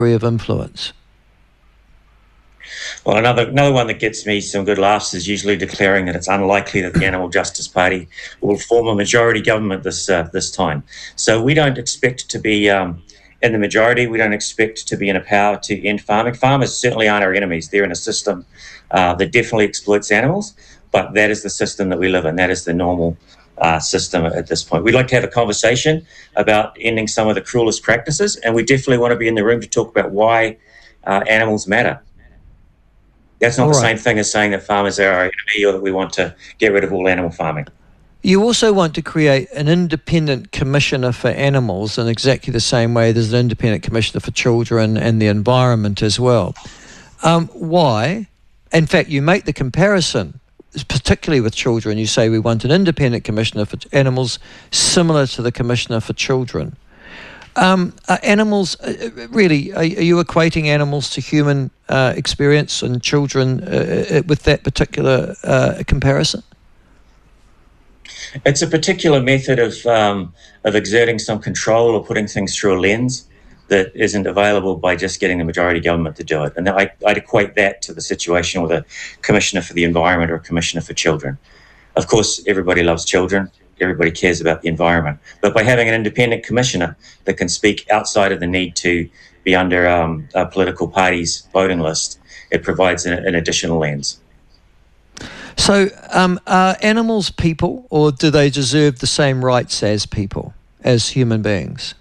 degree of influence? Well, another one that gets me some good laughs is usually declaring that it's unlikely that the Animal Justice Party will form a majority government this time. So we don't expect to be in the majority. We don't expect to be in a power to end farming. Farmers certainly aren't our enemies. They're in a system that definitely exploits animals, but that is the system that we live in. That is the normal system at this point. We'd like to have a conversation about ending some of the cruelest practices, and we definitely want to be in the room to talk about why animals matter. That's not the same thing as saying that farmers are our enemy or that we want to get rid of all animal farming. You also want to create an independent commissioner for animals in exactly the same way there's an independent commissioner for children and the environment as well. Why? In fact, you make the comparison, particularly with children. You say we want an independent commissioner for animals similar to the commissioner for children. Animals, really, are you equating animals to human experience and children with that particular comparison? It's a particular method of exerting some control or putting things through a lens that isn't available by just getting the majority government to do it. And I'd equate that to the situation with a commissioner for the environment or a commissioner for children. Of course, everybody loves children. Everybody cares about the environment. But by having an independent commissioner that can speak outside of the need to be under a political party's voting list, it provides an additional lens. So are animals people, or do they deserve the same rights as people, as human beings?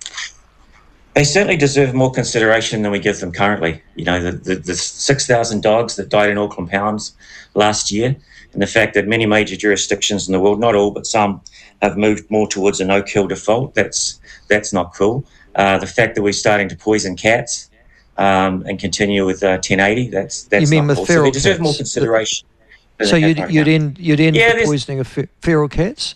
They certainly deserve more consideration than we give them currently. You know, the 6,000 dogs that died in Auckland pounds last year, and the fact that many major jurisdictions in the world, not all, but some, have moved more towards a no-kill default. That's not cool. The fact that we're starting to poison cats and continue with 1080, that's you mean not with cool. feral So they deserve cats? more consideration. So you'd end the poisoning of feral cats?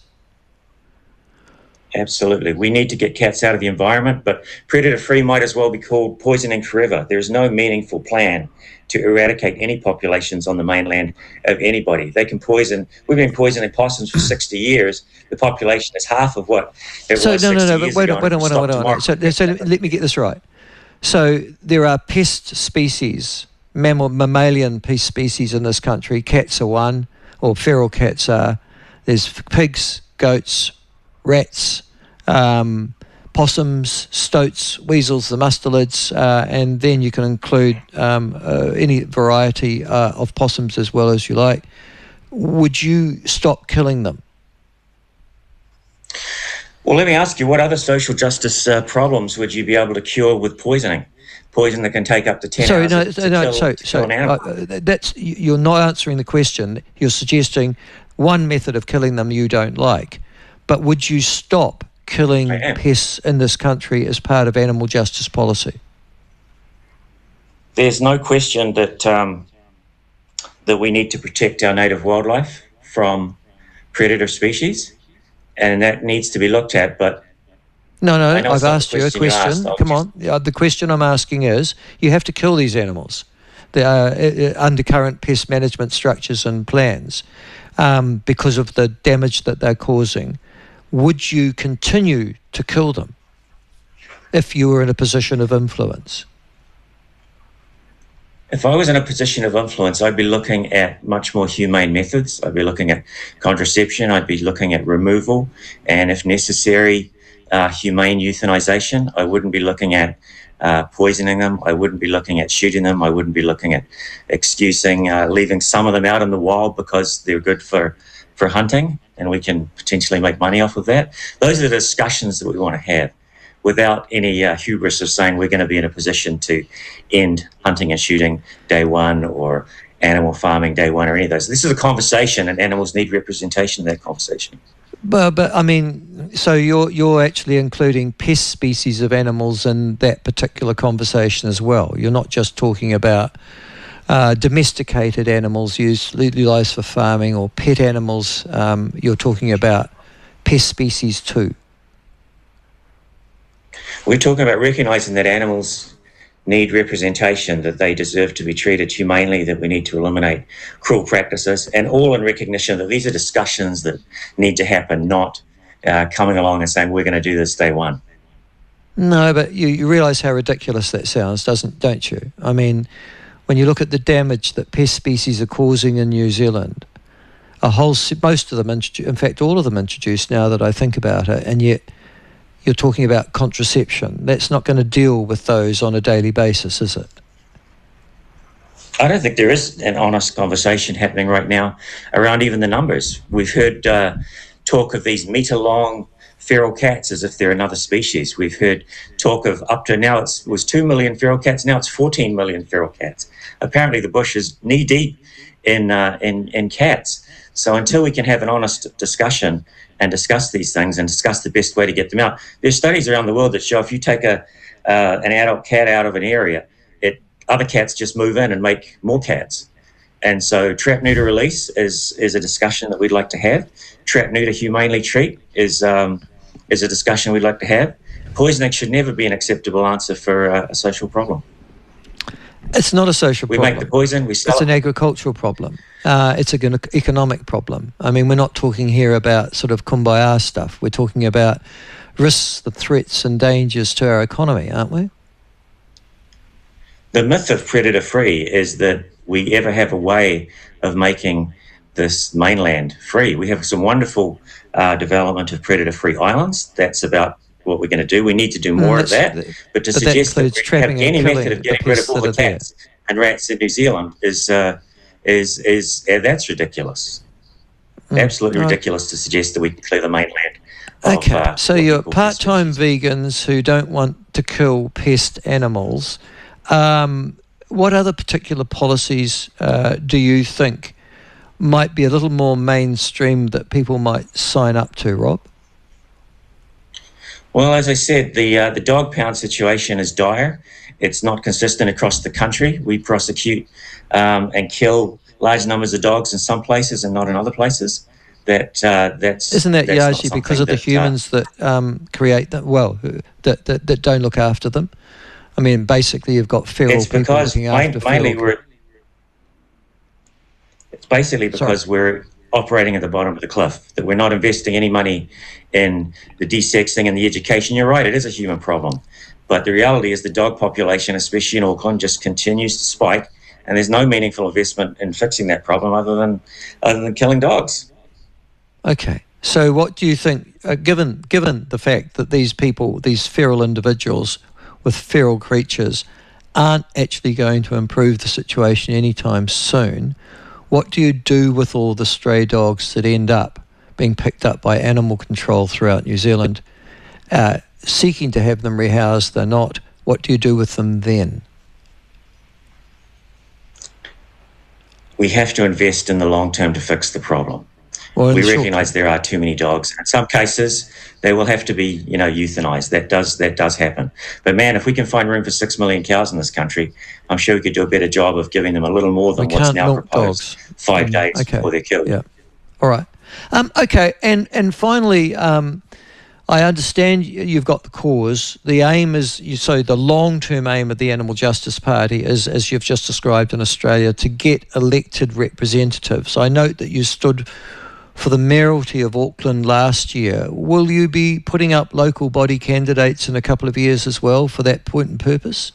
Absolutely. We need to get cats out of the environment, but predator-free might as well be called poisoning forever. There is no meaningful plan to eradicate any populations on the mainland of anybody. They can poison. We've been poisoning possums for 60 years. The population is half of what it was 60 years ago. Wait on. So let me get this right. So there are pest species, mammalian pest species in this country. Cats are one, or feral cats are. There's pigs, goats, rats, possums, stoats, weasels, the mustelids, and then you can include any variety of possums as well as you like. Would you stop killing them? Well, let me ask you, what other social justice problems would you be able to cure with poisoning? Poison that can take up to 10 hours to kill an animal. You're not answering the question. You're suggesting one method of killing them you don't like. But would you stop killing pests in this country as part of animal justice policy? There's no question that that we need to protect our native wildlife from predator species, and that needs to be looked at. But no, I've asked you a question. Come on. The question I'm asking is, you have to kill these animals. They are undercurrent pest management structures and plans because of the damage that they're causing. Would you continue to kill them if you were in a position of influence? If I was in a position of influence, I'd be looking at much more humane methods. I'd be looking at contraception. I'd be looking at removal, and if necessary, humane euthanization. I wouldn't be looking at poisoning them. I wouldn't be looking at shooting them. I wouldn't be looking at excusing leaving some of them out in the wild because they're good for hunting, and we can potentially make money off of that. Those are the discussions that we want to have without any hubris of saying we're going to be in a position to end hunting and shooting day one or animal farming day one or any of those. This is a conversation, and animals need representation in that conversation. But I mean, so you're actually including pest species of animals in that particular conversation as well. You're not just talking about domesticated animals utilized for farming or pet animals. You're talking about pest species too. We're talking about recognizing that animals need representation, that they deserve to be treated humanely, that we need to eliminate cruel practices, and all in recognition that these are discussions that need to happen, not coming along and saying we're going to do this day one. No, but you realise how ridiculous that sounds, don't you? I mean, when you look at the damage that pest species are causing in New Zealand, most of them, in fact, all of them introduced now that I think about it, and yet you're talking about contraception. That's not going to deal with those on a daily basis, is it? I don't think there is an honest conversation happening right now around even the numbers. We've heard talk of these metre-long feral cats as if they're another species. We've heard talk of up to now it was 2 million feral cats, now it's 14 million feral cats. Apparently the bush is knee-deep in cats. So until we can have an honest discussion and discuss these things and discuss the best way to get them out, there's studies around the world that show if you take an adult cat out of an area, other cats just move in and make more cats. And so trap, neuter, release is a discussion that we'd like to have. Trap, neuter, humanely treat is a discussion we'd like to have. Poisoning should never be an acceptable answer for a social problem. It's not a social problem. We make the poison, we sell It's it. an agricultural problem. It's an economic problem. I mean, we're not talking here about sort of kumbaya stuff. We're talking about risks, the threats and dangers to our economy, aren't we? The myth of predator-free is that we ever have a way of making this mainland free. We have some wonderful development of predator-free islands. That's about what we're going to do. We need to do more of that. But to suggest that we have any method of getting rid of all the cats and rats in New Zealand is that's ridiculous. Absolutely ridiculous to suggest that we can clear the mainland. Okay, so you're part-time vegans who don't want to kill pest animals. What other particular policies do you think might be a little more mainstream that people might sign up to, Rob? Well, as I said, the dog pound situation is dire. It's not consistent across the country. We prosecute and kill large numbers of dogs in some places and not in other places. Isn't that largely because of the humans that create them? Well, that don't look after them. I mean, basically, you've got feral people looking after feral. It's basically because we're operating at the bottom of the cliff, that we're not investing any money in the desexing and the education. You're right, it is a human problem. But the reality is the dog population, especially in Auckland, just continues to spike, and there's no meaningful investment in fixing that problem other than killing dogs. Okay. So what do you think, given the fact that these people, these feral individuals with feral creatures, aren't actually going to improve the situation anytime soon, what do you do with all the stray dogs that end up being picked up by animal control throughout New Zealand, seeking to have them rehoused? They're not. What do you do with them then? We have to invest in the long term to fix the problem. Well, we recognise there are too many dogs. In some cases, they will have to be, euthanised. That does happen. But man, if we can find room for 6 million cows in this country, I'm sure we could do a better job of giving them a little more than what's now proposed. 5 days before they're killed. Yeah. All right. Okay. And finally, I understand you've got the cause. The aim is, the long-term aim of the Animal Justice Party is, as you've just described in Australia, to get elected representatives. I note that you stood for the mayoralty of Auckland last year. Will you be putting up local body candidates in a couple of years as well for that point and purpose?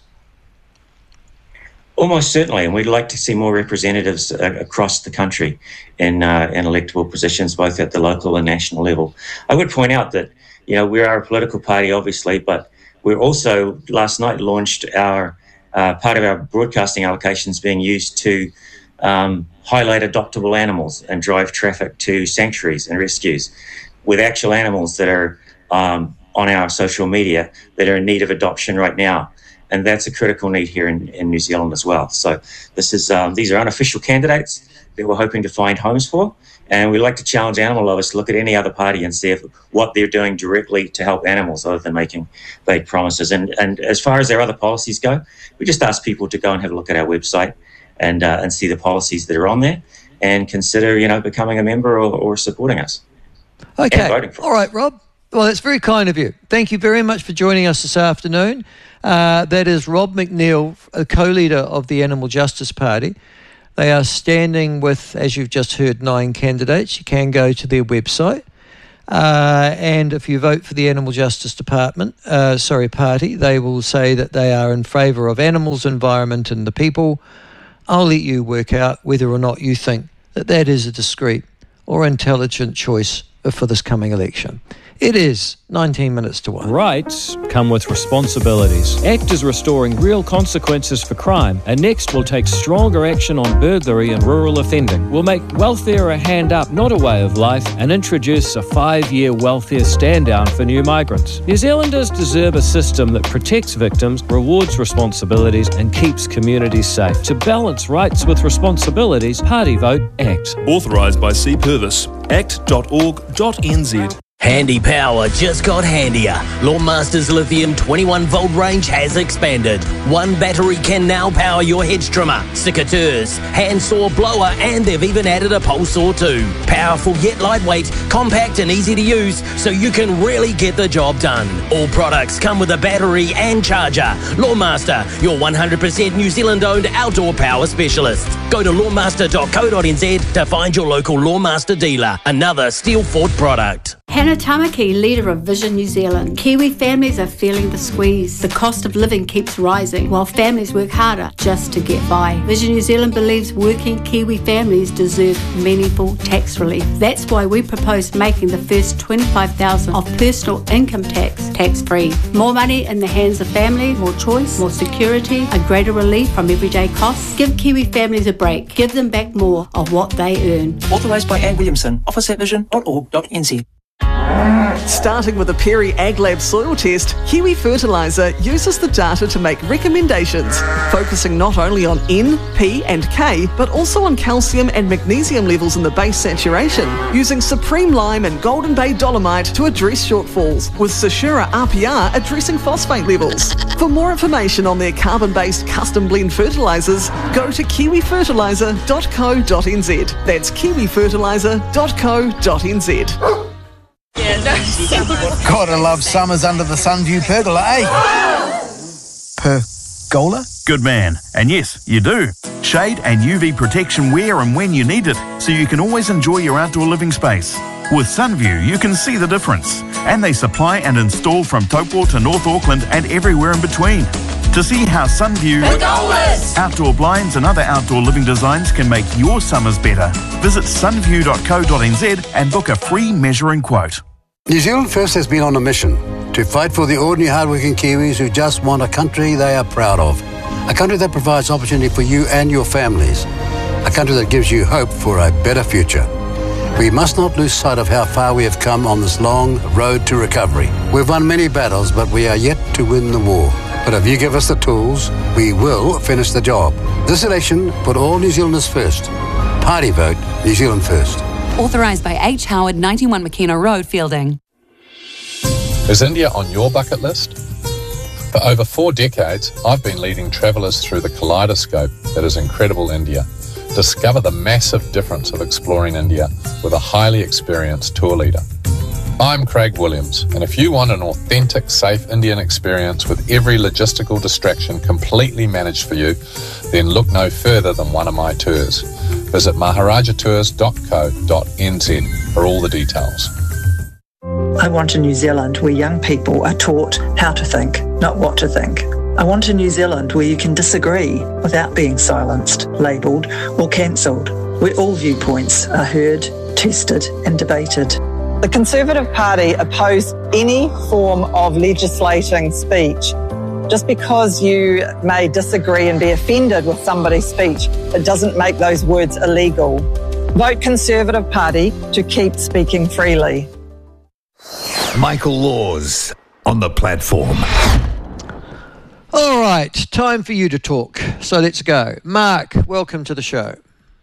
Almost certainly, and we'd like to see more representatives across the country in electable positions, both at the local and national level. I would point out that, we are a political party, obviously, but we're also, last night, launched our part of our broadcasting allocations being used to highlight adoptable animals and drive traffic to sanctuaries and rescues with actual animals that are on our social media that are in need of adoption right now. And that's a critical need here in New Zealand as well. So these are unofficial candidates that we're hoping to find homes for. And we'd like to challenge animal lovers to look at any other party and see what they're doing directly to help animals other than making vague promises. And as far as their other policies go, we just ask people to go and have a look at our website and see the policies that are on there and consider, becoming a member or supporting us. Okay. And voting for us. All right, Rob. Well, that's very kind of you. Thank you very much for joining us this afternoon. That is Rob McNeil, a co-leader of the Animal Justice Party. They are standing with, as you've just heard, 9 candidates. You can go to their website. And if you vote for the Animal Justice Party, they will say that they are in favour of animals, environment and the people. I'll let you work out whether or not you think that that is a discreet or intelligent choice for this coming election. It is 19 minutes to 1. Rights come with responsibilities. ACT is restoring real consequences for crime, and next we'll take stronger action on burglary and rural offending. We'll make welfare a hand up, not a way of life, and introduce a 5-year welfare stand-down for new migrants. New Zealanders deserve a system that protects victims, rewards responsibilities, and keeps communities safe. To balance rights with responsibilities, party vote ACT. Authorised by C. Purvis. act.org.nz. Handy power just got handier. Lawnmaster's lithium 21-volt range has expanded. One battery can now power your hedge trimmer, secateurs, handsaw, blower, and they've even added a pole saw too. Powerful yet lightweight, compact and easy to use, so you can really get the job done. All products come with a battery and charger. Lawnmaster, your 100% New Zealand-owned outdoor power specialist. Go to lawnmaster.co.nz to find your local Lawnmaster dealer. Another Steel Fort product. Hannah Tamaki, leader of Vision New Zealand. Kiwi families are feeling the squeeze. The cost of living keeps rising while families work harder just to get by. Vision New Zealand believes working Kiwi families deserve meaningful tax relief. That's why we proposed making the first $25,000 of personal income tax tax-free. More money in the hands of families, more choice, more security, a greater relief from everyday costs. Give Kiwi families a break. Give them back more of what they earn. Authorised by Anne Williamson. Office at vision.org.nz. Starting with a Perry AgLab soil test, Kiwi Fertiliser uses the data to make recommendations, focusing not only on N, P and K, but also on calcium and magnesium levels in the base saturation, using Supreme Lime and Golden Bay Dolomite to address shortfalls, with Sashura RPR addressing phosphate levels. For more information on their carbon-based custom blend fertilisers, go to kiwifertiliser.co.nz. That's kiwifertiliser.co.nz. Gotta love summers under the Sunview pergola, eh? Pergola? Good man. And yes, you do. Shade and UV protection where and when you need it, so you can always enjoy your outdoor living space. With Sunview, you can see the difference. And they supply and install from Taupo to North Auckland and everywhere in between. To see how Sunview outdoor blinds and other outdoor living designs can make your summers better, visit sunview.co.nz and book a free measuring quote. New Zealand First has been on a mission to fight for the ordinary hardworking Kiwis who just want a country they are proud of. A country that provides opportunity for you and your families. A country that gives you hope for a better future. We must not lose sight of how far we have come on this long road to recovery. We've won many battles, but we are yet to win the war. But if you give us the tools, we will finish the job. This election, put all New Zealanders first. Party vote, New Zealand First. Authorised by H. Howard, 91 McKenna Road, Fielding. Is India on your bucket list? For over 4 decades, I've been leading travellers through the kaleidoscope that is incredible India. Discover the massive difference of exploring India with a highly experienced tour leader. I'm Craig Williams, and if you want an authentic, safe Indian experience with every logistical distraction completely managed for you, then look no further than one of my tours. Visit maharajatours.co.nz for all the details. I want a New Zealand where young people are taught how to think, not what to think. I want a New Zealand where you can disagree without being silenced, labelled or cancelled, where all viewpoints are heard, tested and debated. The Conservative Party oppose any form of legislating speech. Just because you may disagree and be offended with somebody's speech, it doesn't make those words illegal. Vote Conservative Party to keep speaking freely. Michael Laws on the platform. All right, time for you to talk. So let's go. Mark, welcome to the show.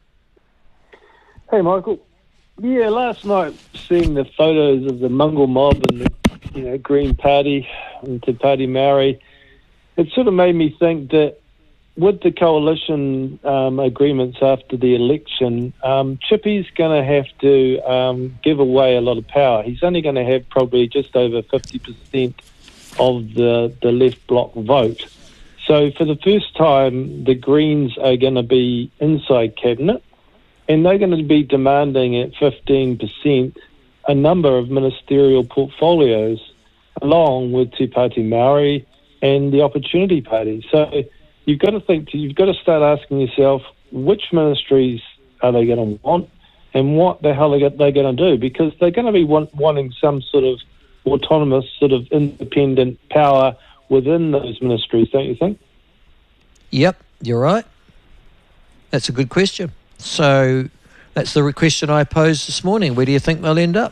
Hey, Michael. Yeah, last night, seeing the photos of the Mungal mob and the Green Party and Te Party Maori, it sort of made me think that with the coalition agreements after the election, Chippy's going to have to give away a lot of power. He's only going to have probably just over 50% of the left bloc vote. So for the first time, the Greens are going to be inside cabinet, and they're going to be demanding at 15% a number of ministerial portfolios along with Te Pāti Māori and the Opportunity Party. So you've got to start asking yourself, which ministries are they going to want and what the hell are they going to do? Because they're going to be wanting some sort of autonomous, sort of independent power within those ministries, don't you think? Yep, you're right. That's a good question. So that's the question I posed this morning. Where do you think they'll end up?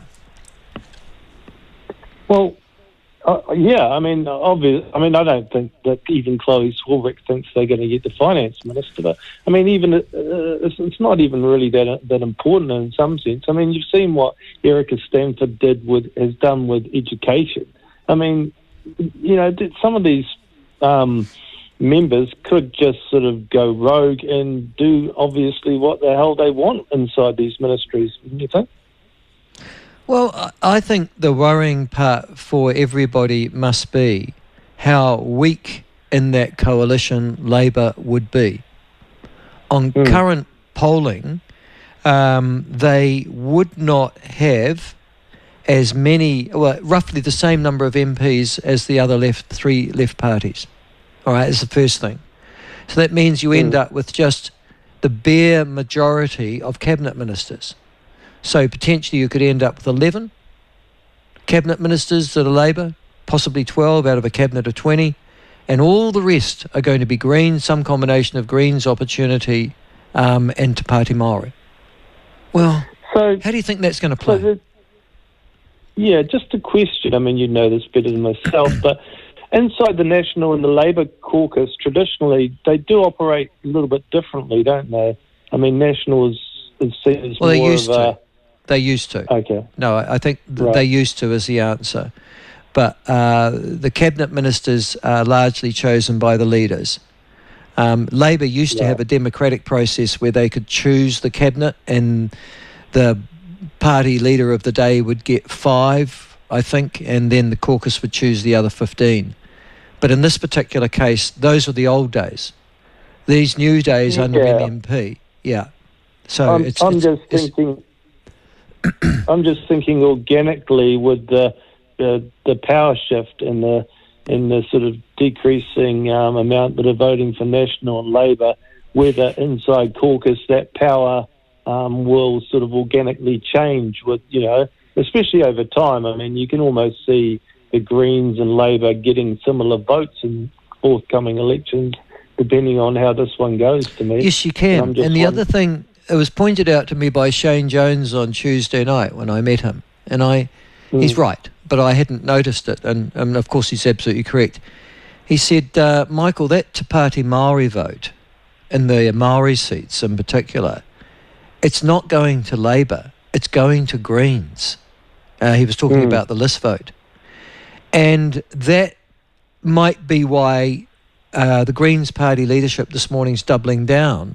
Well, yeah, I mean, I don't think that even Chloe Swarbrick thinks they're going to get the finance minister. But I mean, even it's not even really that important in some sense. I mean, you've seen what Erica Stanford has done with education. I mean, you know, some of these members could just sort of go rogue and do obviously what the hell they want inside these ministries, wouldn't you think? Well, I think the worrying part for everybody must be how weak in that coalition Labour would be. On current polling, they would not have as many, well, roughly the same number of MPs as the other three left parties. All right, that's the first thing. So that means you end up with just the bare majority of cabinet ministers. So potentially you could end up with 11 cabinet ministers that are Labour, possibly 12 out of a cabinet of 20, and all the rest are going to be Greens, some combination of Greens, Opportunity, and Te Pāti Māori. Well, so how do you think that's going to play? So yeah, just a question. I mean, you know this better than myself, but inside the National and the Labour caucus, traditionally, they do operate a little bit differently, don't they? I mean, National is seen as more of a... They used to. Okay. No, I think they used to is the answer. But the cabinet ministers are largely chosen by the leaders. Labour used to have a democratic process where they could choose the cabinet and the party leader of the day would get 5, I think, and then the caucus would choose the other 15. But in this particular case, those are the old days. These new days under MMP, So I'm just thinking organically with the power shift and the sort of decreasing amount that are voting for National and Labour, whether inside caucus that power will sort of organically change with, you know, especially over time. I mean, you can almost see the Greens and Labour getting similar votes in forthcoming elections, depending on how this one goes, to me. Yes, you can. And the other thing, it was pointed out to me by Shane Jones on Tuesday night when I met him, and he's right, but I hadn't noticed it, and of course he's absolutely correct. He said, Michael, that Te Pāti Māori vote, in the Māori seats in particular, it's not going to Labour, it's going to Greens. He was talking about the list vote. And that might be why the Greens party leadership this morning's doubling down